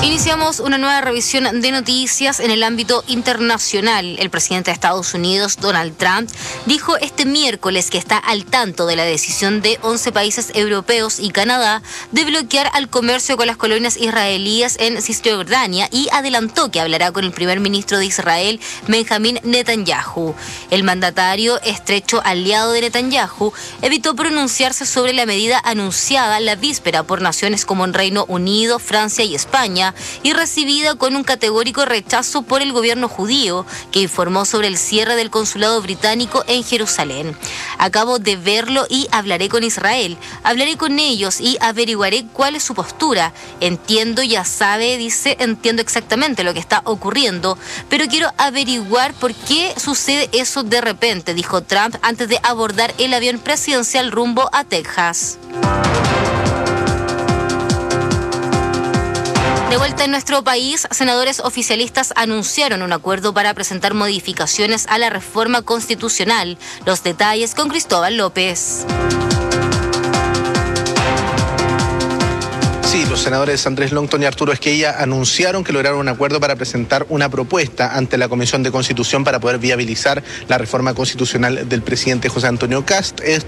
Iniciamos una nueva revisión de noticias en el ámbito internacional. El presidente de Estados Unidos, Donald Trump, dijo este miércoles que está al tanto de la decisión de 11 países europeos y Canadá de bloquear al comercio con las colonias israelíes en Cisjordania y adelantó que hablará con el primer ministro de Israel, Benjamín Netanyahu. El mandatario, estrecho aliado de Netanyahu, evitó pronunciarse sobre la medida anunciada la víspera por naciones como el Reino Unido, Francia y España, y recibida con un categórico rechazo por el gobierno judío, que informó sobre el cierre del consulado británico en Jerusalén. Acabo de verlo y hablaré con Israel. Hablaré con ellos y averiguaré cuál es su postura. Entiendo, ya sabe, dice, entiendo exactamente lo que está ocurriendo, pero quiero averiguar por qué sucede eso de repente, dijo Trump antes de abordar el avión presidencial rumbo a Texas. De vuelta en nuestro país, senadores oficialistas anunciaron un acuerdo para presentar modificaciones a la reforma constitucional. Los detalles con Cristóbal López. Sí, los senadores Andrés Longton y Arturo Esquella anunciaron que lograron un acuerdo para presentar una propuesta ante la Comisión de Constitución para poder viabilizar la reforma constitucional del presidente José Antonio Kast.